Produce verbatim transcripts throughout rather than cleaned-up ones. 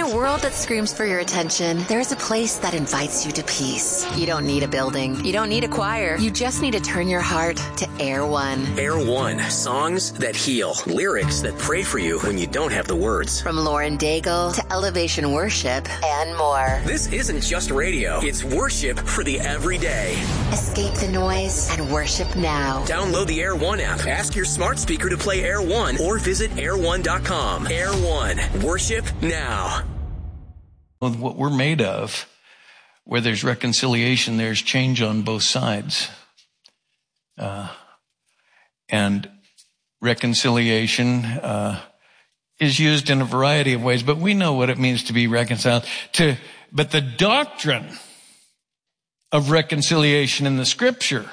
a world that screams for your attention, there's a place that invites you to peace. You don't need a building. You don't need a choir. You just need to turn your heart to Air One. Air One. Songs that heal. Lyrics that pray for you when you don't have the words. From Lauren Daigle to Elevation Worship and more. This isn't just radio. It's worship for the everyday. Escape the noise and worship now. Download the Air One app. Ask your smart speaker to play Air One or visit air one dot com. Air One. Worship now. What we're made of, where there's reconciliation, there's change on both sides. Uh, and reconciliation uh, is used in a variety of ways, but we know what it means to be reconciled. To, but the doctrine of reconciliation in the Scripture,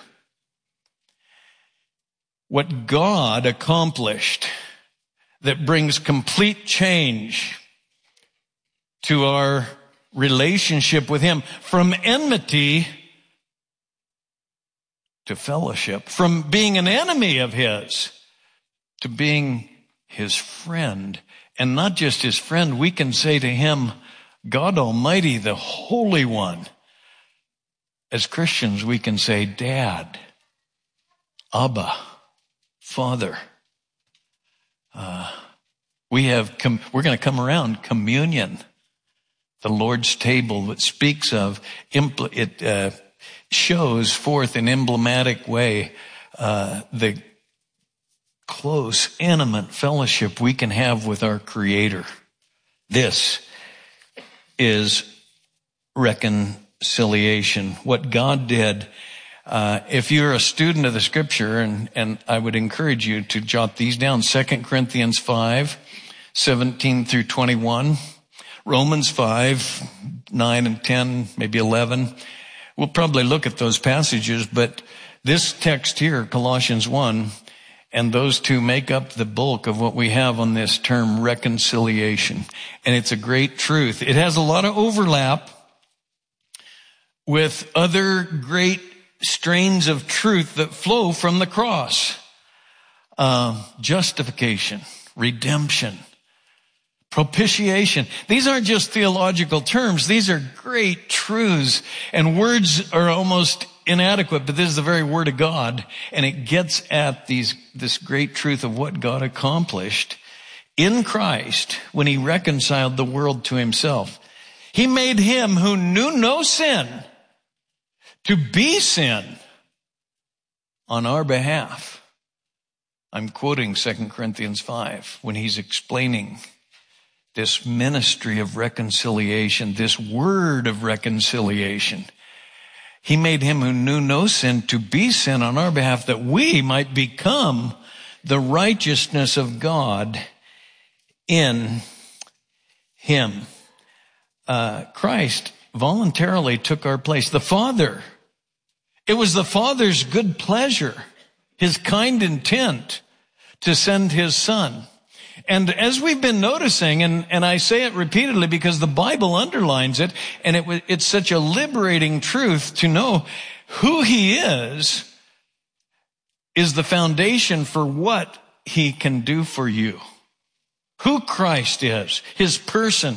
what God accomplished that brings complete change to our relationship with Him, from enmity to fellowship, from being an enemy of His to being His friend. And not just His friend, we can say to Him, God Almighty, the Holy One. As Christians, we can say, Dad, Abba, Father. Uh, we have, com- we're going to come around communion. The Lord's table that speaks of, impl- it uh, shows forth in emblematic way uh, the close, intimate fellowship we can have with our Creator. This is reconciliation. What God did. Uh, if you're a student of the Scripture, and, and I would encourage you to jot these down, Second Corinthians five, seventeen through twenty-one. Romans five, nine and ten, maybe eleven. We'll probably look at those passages, but this text here, Colossians one, and those two make up the bulk of what we have on this term reconciliation. And it's a great truth. It has a lot of overlap with other great strains of truth that flow from the cross. Uh, justification, redemption, propitiation. These aren't just theological terms. These are great truths, and words are almost inadequate, but this is the very Word of God, and it gets at these, this great truth of what God accomplished in Christ when He reconciled the world to Himself. He made Him who knew no sin to be sin on our behalf. I'm quoting Second Corinthians five when he's explaining this ministry of reconciliation, this word of reconciliation. He made Him who knew no sin to be sin on our behalf, that we might become the righteousness of God in Him. Uh, Christ voluntarily took our place. The Father, it was the Father's good pleasure, His kind intent to send His Son. And as we've been noticing, and, and I say it repeatedly because the Bible underlines it, and it, it's such a liberating truth to know who He is, is the foundation for what He can do for you. Who Christ is, His person,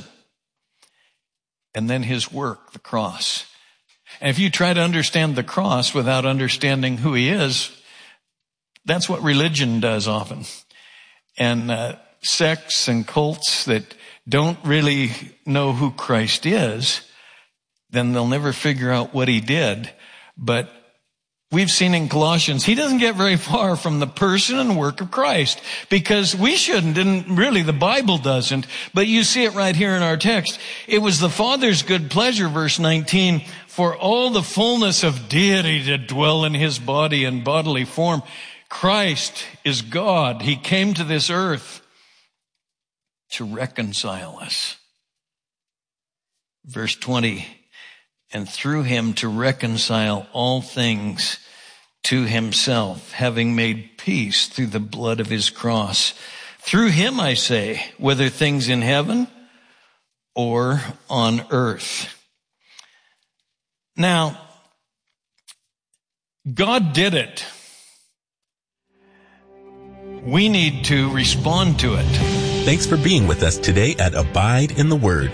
and then His work, the cross. And if you try to understand the cross without understanding who He is, that's what religion does often. And uh, sects and cults that don't really know who Christ is, then they'll never figure out what He did. But we've seen in Colossians, He doesn't get very far from the person and work of Christ, because we shouldn't, and really the Bible doesn't. But you see it right here in our text. It was the Father's good pleasure, verse nineteen, for all the fullness of deity to dwell in His body in bodily form. Christ is God. He came to this earth to reconcile us. Verse twenty, and through Him to reconcile all things to Himself, having made peace through the blood of His cross. Through Him, I say, whether things in heaven or on earth. Now, God did it. We need to respond to it. Thanks for being with us today at Abide in the Word.